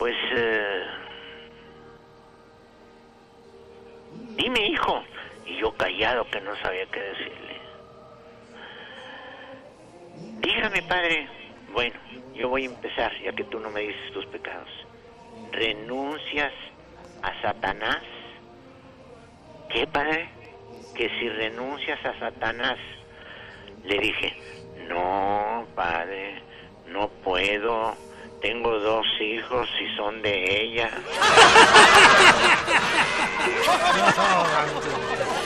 Pues, dime, hijo. Y yo callado, que no sabía qué decirle. Dígame, padre. Bueno, yo voy a empezar, ya que tú no me dices tus pecados. ¿Renuncias a Satanás? ¿Qué, padre? Que si renuncias a Satanás. Le dije, no, padre, no puedo. Tengo 2 hijos y son de ella.